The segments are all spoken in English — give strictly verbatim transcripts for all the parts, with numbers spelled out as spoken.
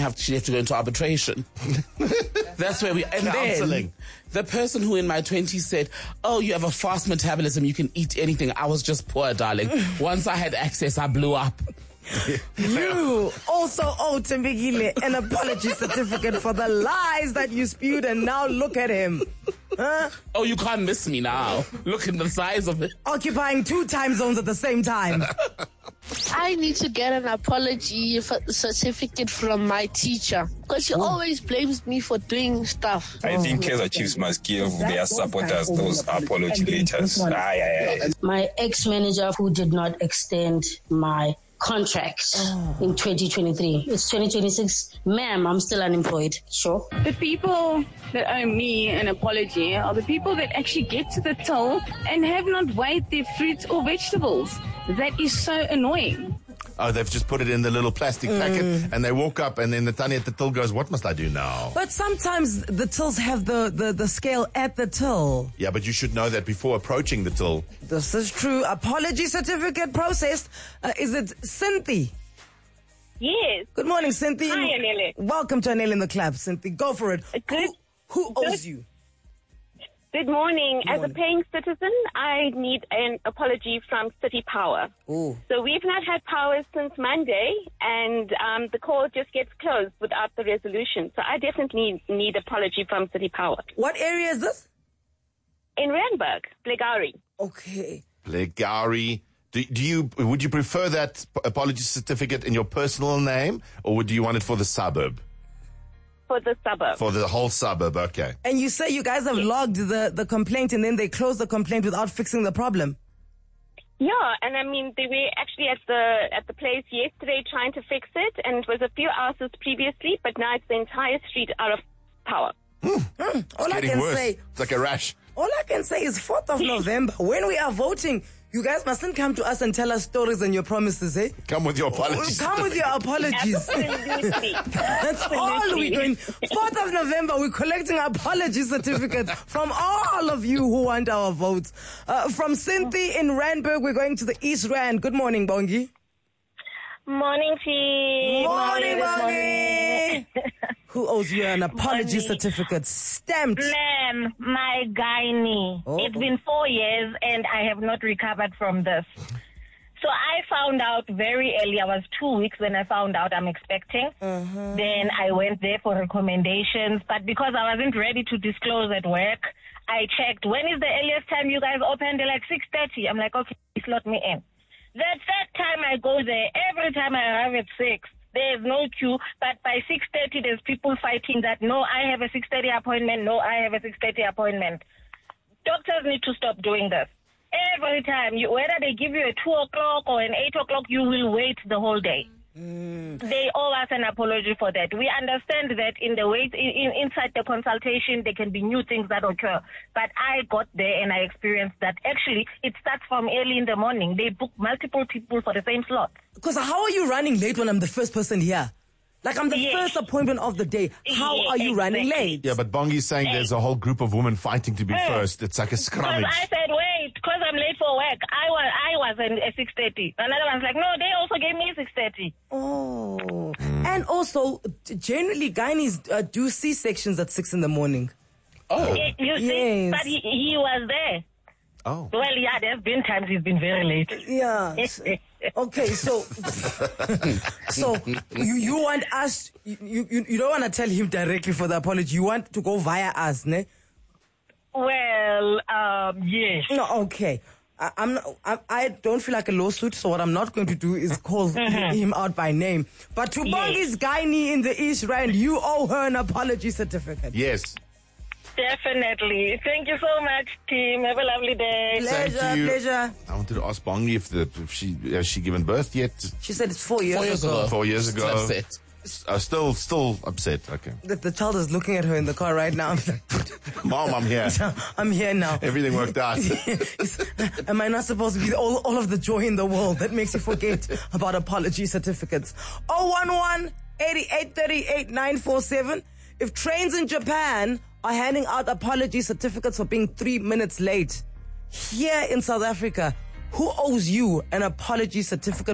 have to, she have to go into arbitration. That's where we, and Counseling. then the person who in my twenties said, oh, you have a fast metabolism, you can eat anything. I was just poor, darling. Once I had access, I blew up. You also owe Tembekile an apology certificate for the lies that you spewed, and now look at him. Huh? Oh, you can't miss me now. Look at the size of it. Occupying two time zones at the same time. I need to get an apology for certificate from my teacher because she always blames me for doing stuff. I think Kaizer Chiefs must give their supporters those apology letters. Aye, aye, aye. My ex-manager who did not extend my contract oh. in twenty twenty-three. It's twenty twenty-six. Ma'am, I'm still unemployed. Sure. The people that owe me an apology are the people that actually get to the till and have not weighed their fruits or vegetables. That is so annoying. Oh, they've just put it in the little plastic mm. packet and they walk up and then the Tanya at the till goes, what must I do now? But sometimes the tills have the, the, the scale at the till. Yeah, but you should know that before approaching the till. This is true. Apology certificate processed. Uh, is it Cynthia? Yes. Good morning, Cynthia. Hi, Anele. Welcome to Anele in the Club, Cynthia. Go for it. Good. Who, who owes you? Good morning. Good As morning. a paying citizen, I need an apology from City Power. Ooh. So we've not had power since Monday, and um, the call just gets closed without the resolution. So I definitely need apology from City Power. What area is this? In Randburg, Blegari. Okay. Blegari. Do, do you, would you prefer that p- apology certificate in your personal name or would you want it for the suburb? For the suburb. For the whole suburb, okay. And you say you guys have yes. logged the, the complaint and then they closed the complaint without fixing the problem. Yeah, and I mean, they were actually at the at the place yesterday trying to fix it, and it was a few houses previously, but now it's the entire street out of power. Mm. Mm. All I getting can worse. say, It's like a rash. all I can say is fourth of November, when we are voting, you guys mustn't come to us and tell us stories and your promises, eh? Come with your apologies. Come with your apologies. Absolutely. That's all we're doing. fourth of November, we're collecting apology certificates from all of you who want our votes. Uh, from Cynthia in Randburg, we're going to the East Rand. Good morning, Bongi. Morning, team. Morning, Bongi. Who owes you an apology Morning. certificate stamped? Ma'am, my gynae. Oh. It's been four years and I have not recovered from this. So I found out very early. I was two weeks when I found out I'm expecting. Uh-huh. Then I went there for recommendations. But because I wasn't ready to disclose at work, I checked, when is the earliest time you guys open? They're like six thirty. I'm like, okay, slot me in. The third time I go there, every time I arrive at six, there's no queue, but by six thirty, there's people fighting that, no, I have a six thirty appointment, no, I have a six thirty appointment. Doctors need to stop doing this. Every time, you, whether they give you a two o'clock or an eight o'clock, you will wait the whole day. Mm. They owe us an apology for that. We understand that in the wait, in, in, inside the consultation, there can be new things that occur. But I got there and I experienced that actually it starts from early in the morning. They book multiple people for the same slot. Because how are you running late when I'm the first person here? Like, I'm the Yes. first appointment of the day. How Yes, are you running exactly. late? Yeah, but Bongi's saying there's a whole group of women fighting to be Mm. first. It's like a Because scrummage. I said, wait, because I'm late for work. I was I was at six thirty. Another one's like, no, they also gave me six thirty. Oh. And also, t- generally, gynaes uh, do C-sections at six in the morning. Oh. You see? Yes. But he, he was there. Oh. Well, yeah, there's been times he's been very late. Yeah. Okay, so so you, you want us, you, you, you don't want to tell him directly for the apology. You want to go via us, ne? Well, um, yes. No, okay. I, I'm not, I, I don't feel like a lawsuit, so what I'm not going to do is call Mm-hmm. him out by name. But to Yes. Bongi's gynae in the East Rand, you owe her an apology certificate. Yes. Definitely. Thank you so much, team. Have a lovely day. Pleasure, Thank you. pleasure. I wanted to ask Bongi if, the, if she has she given birth yet. She said it's four years, Four years ago. ago. Four years Still ago. upset. Uh, still, still upset. Okay. The, the child is looking at her in the car right now. I'm like, Mom, I'm here. I'm here now. Everything worked out. Am I not supposed to be all, all of the joy in the world that makes you forget about apology certificates? oh one one, eighty-eight thirty-eight, nine four seven. If trains in Japan are handing out apology certificates for being three minutes late, here in South Africa, who owes you an apology certificate for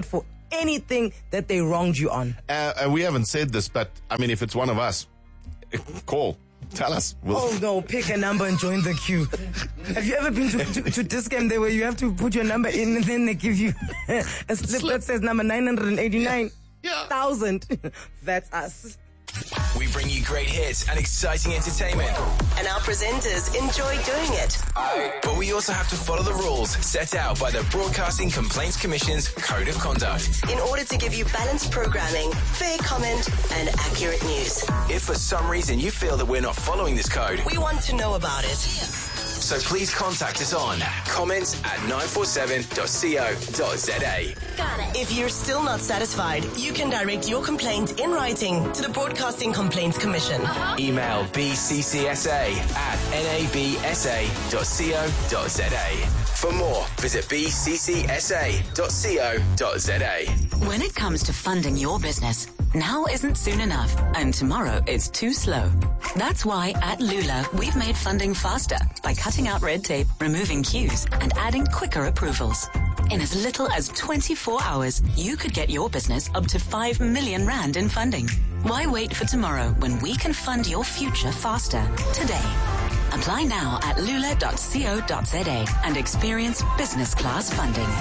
anything that they wronged you on. Uh, and we haven't said this, but I mean, if it's one of us, call. Tell us. We'll Oh no, pick a number and join the queue. Have you ever been to, to, to Discam there where you have to put your number in and then they give you a slip that says number nine hundred eighty-nine thousand? That's us. We bring you great hits and exciting entertainment. And our presenters enjoy doing it. But we also have to follow the rules set out by the Broadcasting Complaints Commission's Code of Conduct. In order to give you balanced programming, fair comment, and accurate news. If for some reason you feel that we're not following this code, we want to know about it. So please contact us on comments at nine four seven dot co dot za. Got it. If you're still not satisfied, you can direct your complaint in writing to the Broadcasting Complaints Commission. Uh-huh. Email b c c s a at n a b s a dot co dot za. For more, visit b c c s a dot co dot za. When it comes to funding your business, now isn't soon enough, and tomorrow is too slow. That's why at Lula, we've made funding faster by cutting out red tape, removing queues, and adding quicker approvals. In as little as twenty-four hours, you could get your business up to five million rand in funding. Why wait for tomorrow when we can fund your future faster today? Apply now at lula dot co dot za and experience business class funding.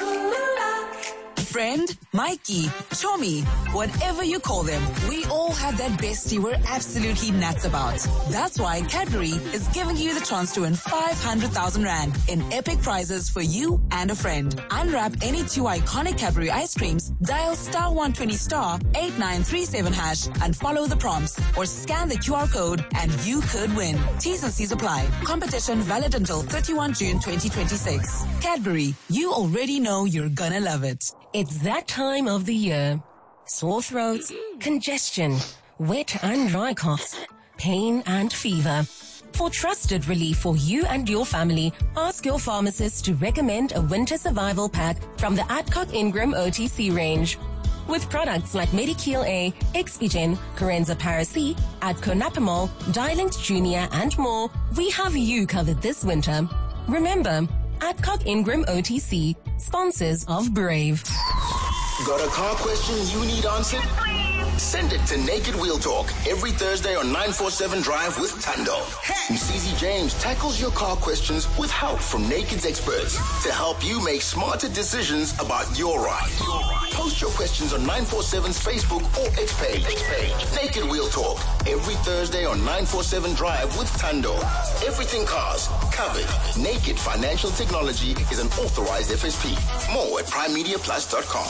Friend, Mikey, Chommy, whatever you call them, we all have that bestie we're absolutely nuts about. That's why Cadbury is giving you the chance to win five hundred thousand rand in epic prizes for you and a friend. Unwrap any two iconic Cadbury ice creams, dial star one twenty star eight nine three seven hash and follow the prompts or scan the Q R code and you could win. T's and C's apply. Competition valid until thirty-first of June twenty twenty-six. Cadbury, you already know you're gonna love it. It's that time of the year. Sore throats, congestion, wet and dry coughs, pain and fever. For trusted relief for you and your family, ask your pharmacist to recommend a winter survival pack from the Adcock Ingram O T C range. With products like Medikeel A, Expigen, Corenza Para-C, Adco Napamol, Dialint Junior and more, we have you covered this winter. Remember, Adcock Ingram O T C, sponsors of Brave. Got a car question you need answered? Send it to Naked Wheel Talk every Thursday on nine forty-seven Drive with Tando. Hey! Msizi James tackles your car questions with help from Naked's experts to help you make smarter decisions about your ride. Your ride. Post your questions on nine forty-seven's Facebook or X page. X page. Naked Wheel Talk every Thursday on nine forty-seven Drive with Tando. Everything cars covered. Naked Financial Technology is an authorized F S P. More at prime media plus dot com.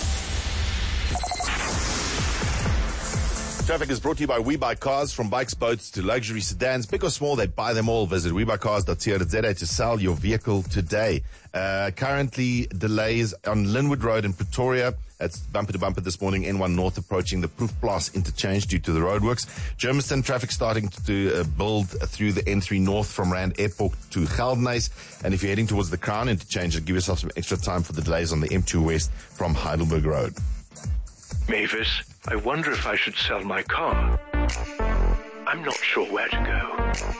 Traffic is brought to you by We Buy Cars. From bikes, boats to luxury sedans, big or small, they buy them all. Visit we buy cars dot co dot za to sell your vehicle today. Uh, currently, delays on Linwood Road in Pretoria. It's bumper to bumper this morning. N one North approaching the Proof Plus interchange due to the roadworks. Germiston traffic starting to uh, build through the N three North from Rand Airport to Geldenhuys. And if you're heading towards the Crown interchange, give yourself some extra time for the delays on the M two West from Heidelberg Road. Mavis, I wonder if I should sell my car. I'm not sure where to go.